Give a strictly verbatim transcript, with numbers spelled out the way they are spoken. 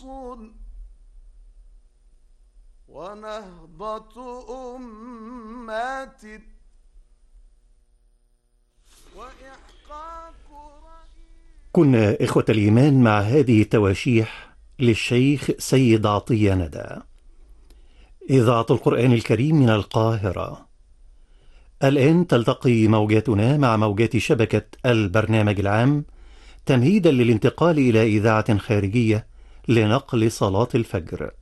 ونهضة أمات وإحقاق. كنا إخوة الإيمان مع هذه التواشيح للشيخ سيد عطية ندى، إذاعة القرآن الكريم من القاهرة. الآن تلتقي موجاتنا مع موجات شبكة البرنامج العام تمهيدا للانتقال إلى إذاعة خارجية لنقل صلاة الفجر.